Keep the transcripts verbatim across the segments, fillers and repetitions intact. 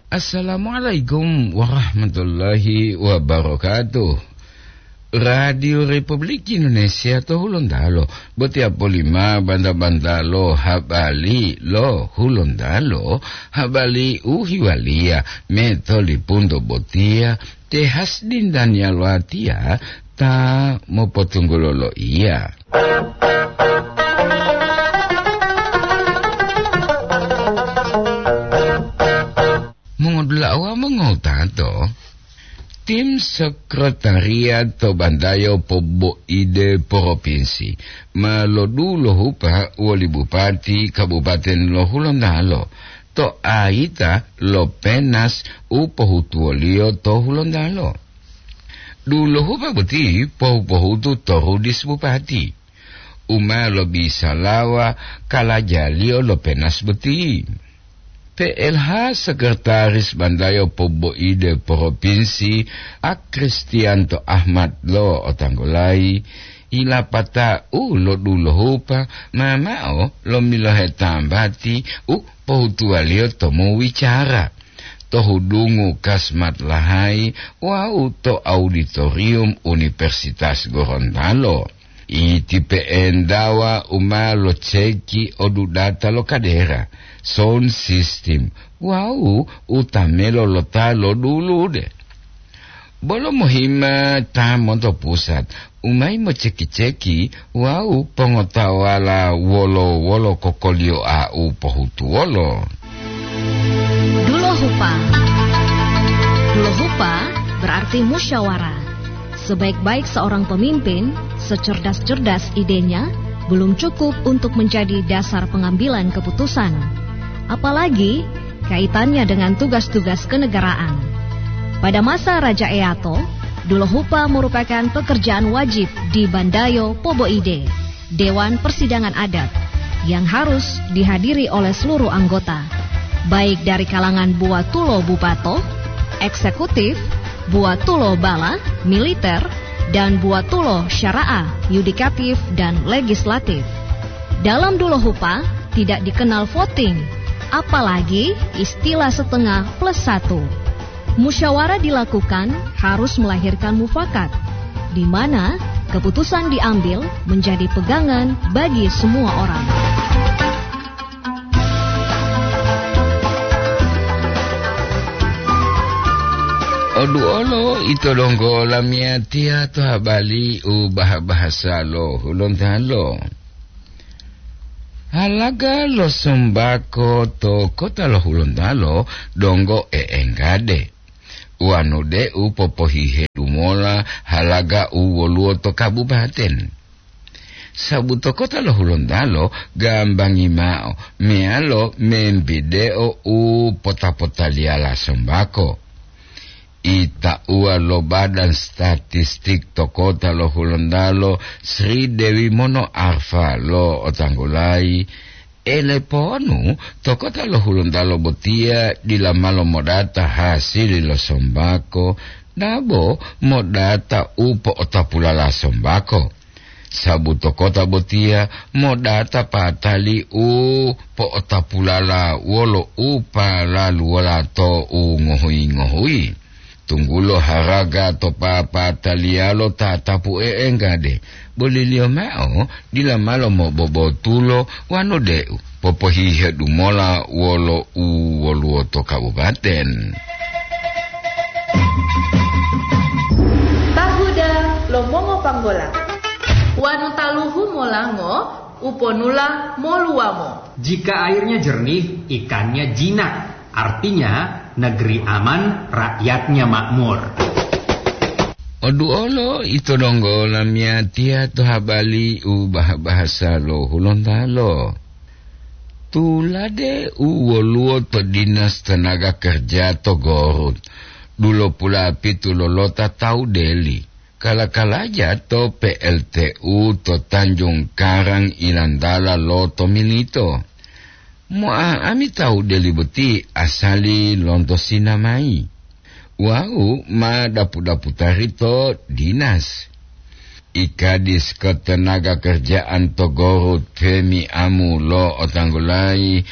Assalamualaikum warahmatullahi wabarakatuh. Radio Republik Indonesia to Hulondalo betiap lima banda-banda lo habali lo Hulondalo habali uhiwalia metoli pundo botia tehas dindanya loatia ta mo potunggololo iya. Mengodlawa mengotato tim sekretariat to bandayo pobo ide provinsi malodu lohupa wali bupati kabupaten lo Hulondalo to aita lo penas upohutuolio to Hulondalo dulu hupa beti pohupohutu to rudis bupati uma lo bisa lawa kalajalio lo penas beti P L H Sekretaris Bandayo Pobo Ide Provinsi Ak Kristianto Ahmad lo otanggolai ila pata u lo dulo hupa mamao lo milohe tambati u pohutualio tomo wicara tohudungu kasmat lahai wau to auditorium Universitas Gorontalo iti P N dawa umalo ceki odudata lo kadera sound system wow utamelo lotalo dulu de bolo muhima tamonto pusat umai mo ceki-ceki wow pengotawala wolo wolo kokolio au pohutu wolo Dulo hupa Dulo hupa berarti musyawarah. Sebaik-baik seorang pemimpin, secerdas-cerdas idenya belum cukup untuk menjadi dasar pengambilan keputusan. Apalagi kaitannya dengan tugas-tugas kenegaraan. Pada masa Raja Eato, Dulo hupa merupakan pekerjaan wajib di Bandayo Pobo Ide, Dewan Persidangan Adat, yang harus dihadiri oleh seluruh anggota, baik dari kalangan Buatulo Bupato, eksekutif, Buatulo Bala, militer, dan Buatulo Syara'a, yudikatif dan legislatif. Dalam Dulo hupa tidak dikenal voting, apalagi istilah setengah plus satu. Musyawarah dilakukan harus melahirkan mufakat, di mana keputusan diambil menjadi pegangan bagi semua orang. Odu olo ito donggo lamia tia to habali ubah bahasa lo Hulondalo. Halaga lo sembako to kota lo Hulondalo donggo e engade. Uanude upopohihe dumola halaga uwoluo to kabupaten. Sabuto kota lo Hulondalo gambangi mao mealo membideo u pota-potaliala sembako. Ita ua lo badan statistik to kota lo Hulondalo Sri Dewi Mono Arfa lo otanggulai ele ponu to kota lo Hulondalo botia dilamalo modata hasil lo sombako dabo modata upo otapulala sombako sabu to kota botia modata patali u po otapulala wolo upa lalu wala to u ngohui ngohui tunggulo haraga to papa talialo tatapu e engade bolilio mao dila malo mo bobo tulo wano de popohihe dumola wolo u woluo to kabupaten Pahuda lomongo panggola wanu taluhu molango uponula moluamo. Jika airnya jernih ikannya jinak, artinya negeri aman, rakyatnya makmur. Odu olo ito donggo lamia tia to habali ubah bahasa lo Hulondalo. Tulade uwoluo to dinas tenaga kerja to Gorut. Dulo pula pitu lolota tau Deli. Kala-kalaja to P L T U to Tanjung Karang Ilandala lo to Milito. Mua ami tahu Deli beti asali lonto sinamai. Wau ma dapu-dapu tarito dinas. Ikadis ketenaga kerjaan to Gorut Femi Amu lo otanggulai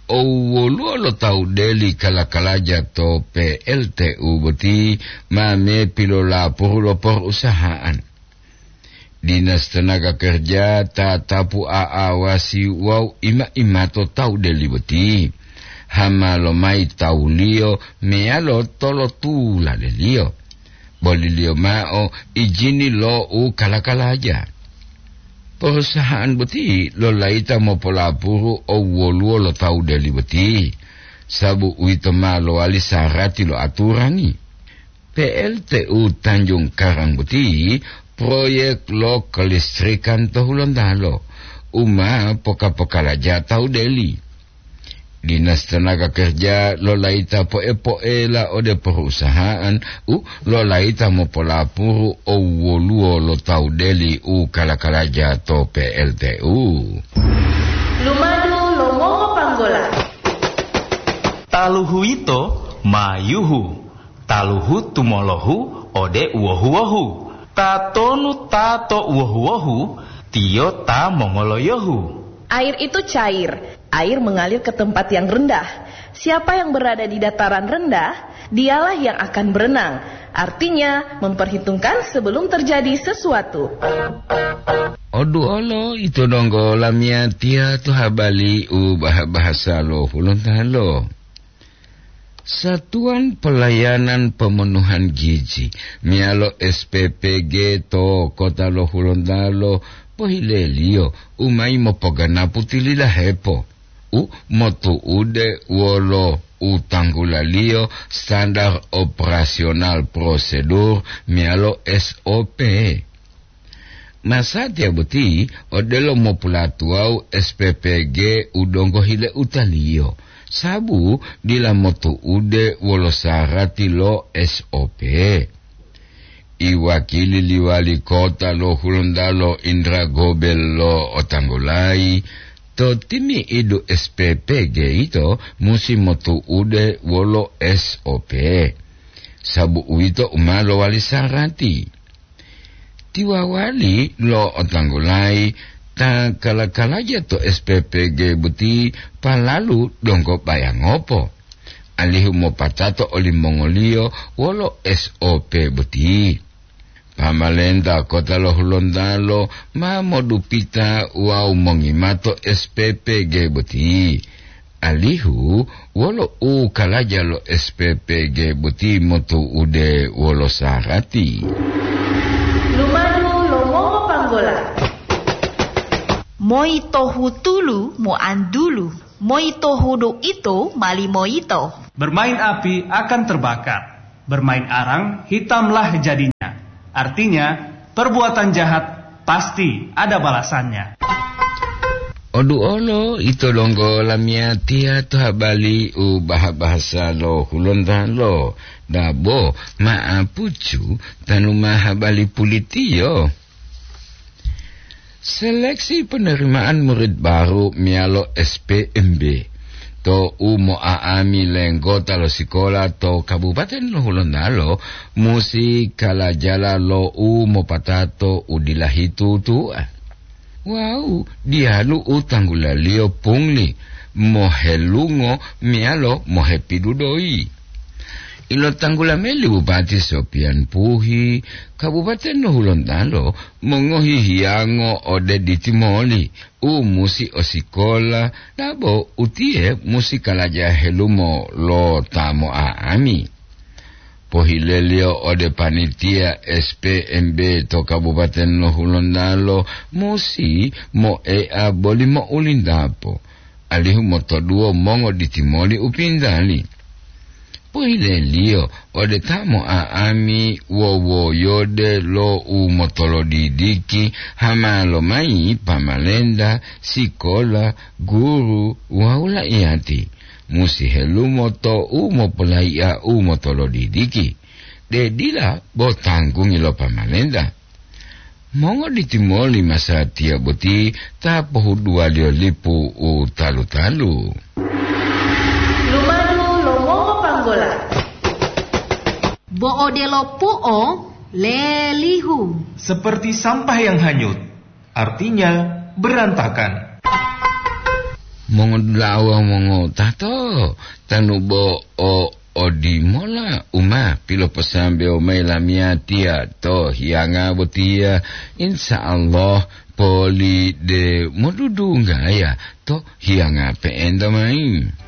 Owolu lo tau deli kalakalaja to P L T U beti mame pilola lo perusahaan. Dinas Tenaga Kerja tatapu aawasi wau ima-ima to tau deli beti. Hama lo mai tau lio mea lo tolo tula de lio. Boli lio mao ijini lo u kalakalaja. Perusahaan beti lo laita mo polapuru o woluo lo tau deli beti. Sabu uito ma lo alisarati lo aturangi. P L T U Tanjung Karang beti proyek lo kelistrikan tohulondalo. Uma poka-poka laja tau deli. Dinas Tenaga Kerja lo laita poe-poe la ode perusahaan u lo laita mo polapuru o woluo lo tau deli u kalakalaja to P L T U. Lumadu lomongo panggola. Taluhu ito mayuhu. Taluhu tumolohu ode uohu-ohu. Tatonu tato uohu-ohu tio ta mongoloyohu. Air itu cair. Air mengalir ke tempat yang rendah. Siapa yang berada di dataran rendah, dialah yang akan berenang. Artinya, memperhitungkan sebelum terjadi sesuatu. Odu olo itu donggo lamia tia tu habali u bahasa lo hulontalo. Satuan Pelayanan Pemenuhan Gizi mialo S P P G to kota lo hulontalo pohilelio umai mopogana putilila hepo. U motu ude wolo utanggulalio standar operasional prosedur mialo S O P. Masa tia beti odelo mopulatuau S P P G udongo hile utalio. Sabu dila motu ude wolo sarati lo S O P. Iwakili liwali kota lo hulundalo Indra Gobel lo otanggulai. To timi idu S P P G ito musi motu ude wolo S O P. Sabu uito umalo wali sarati. Tiwawali lo otanggulai ta kalakalaja to S P P G buti palalu dongko bayang opo. Alihu mo patato oli mongolio wolo S O P buti. Pamalenda kota lo hulondalo ma modupita wau mongimato S P P G buti. Alihu wolo u kalaja lo S P P G buti motu ude wolo sarati. Lumadu lomongo panggola. Moi tohu tulu mo andulu. Moi tohu do ito mali moito. Bermain api akan terbakar. Bermain arang hitamlah jadinya. Artinya, perbuatan jahat pasti ada balasannya. Odu olo itu donggo lamia tia tu habali u bahasa lo hulondan lo. Dabo maapucu tanu mahabali pulitio. Seleksi penerimaan murid baru mialo S P M B. To umo aami lenggo talo sikola to kabupaten lo hulondalo musi kalajala lo umo patato udilahitu tua. Wow, dialu utanggulalio pungli mohelungo mialo mohepidudoi. Ilo tanggulameli Bupati Sopian Puhi Kabupaten lo hulondalo mongohi hiango ode ditimoli u musi osikola dabo utie musi kalaja helumo lo tamo aami. Pohilelio ode panitia S P M B to Kabupaten lo hulondalo musi mo ea boli mo ulindapo. Alihu moto duo mongo ditimoli upindali. Pohilelio ode tamo aami wowo yode lo u motolo didiki hama lo mai pamalenda sikola guru waula iati musi helumo to u mopolaya u motolo didiki de dila bo tanggung ilo pamalenda mongo ditimoli masa tia boti ta pohudua lio lipu u talu-talu. Boodelo puo lelihu. Seperti sampah yang hanyut, artinya berantakan. mongo lawa mongo tato tanubo o odimola uma pilo pesambe o melamia tia to hianga botia insyaallah poli de modudu ngaya to hianga peenda mai